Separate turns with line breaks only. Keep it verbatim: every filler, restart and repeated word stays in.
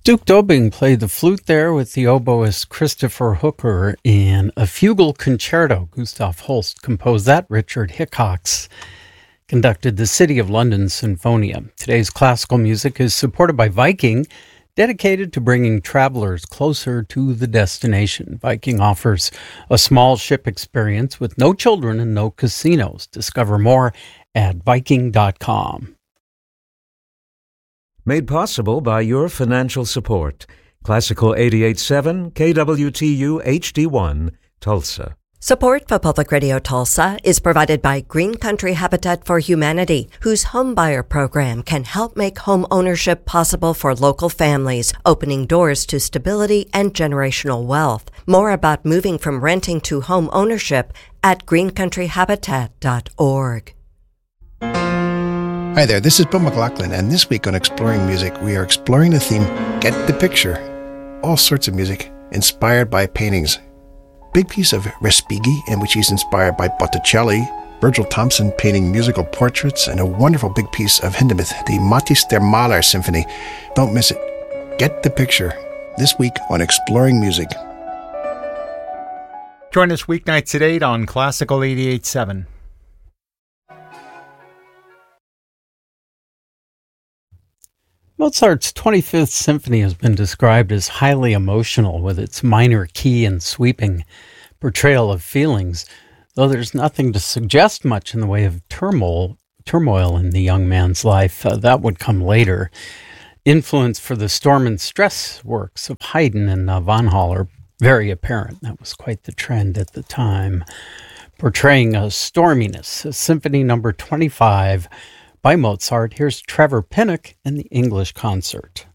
Duke Dobing played the flute there with the oboist Christopher Hooker in a fugal concerto. Gustav Holst composed that. Richard Hickox conducted the City of London Sinfonia. Today's classical music is supported by Viking, dedicated to bringing travelers closer to the destination. Viking offers a small ship experience with no children and no casinos. Discover more at viking dot com.
Made possible by your financial support. Classical eighty-eight point seven, K W T U H D one, Tulsa.
Support for Public Radio Tulsa is provided by Green Country Habitat for Humanity, whose homebuyer program can help make home ownership possible for local families, opening doors to stability and generational wealth. More about moving from renting to home ownership at green country habitat dot org.
Hi there, this is Bill McLaughlin, and this week on Exploring Music, we are exploring the theme, Get the Picture. All sorts of music, inspired by paintings. Big piece of Respighi, in which he's inspired by Botticelli, Virgil Thompson painting musical portraits, and a wonderful big piece of Hindemith, the Matthäus der Maler Symphony. Don't miss it. Get the Picture, this week on Exploring Music.
Join us weeknights at eight on Classical eighty-eight point seven.
Mozart's twenty-fifth Symphony has been described as highly emotional, with its minor key and sweeping portrayal of feelings, though there's nothing to suggest much in the way of turmoil, turmoil in the young man's life. Uh, that would come later. Influence for the storm and stress works of Haydn and uh, Von Hall are very apparent. That was quite the trend at the time. Portraying a storminess, a Symphony number twenty-five by Mozart. Here's Trevor Pinnock and the English Concert.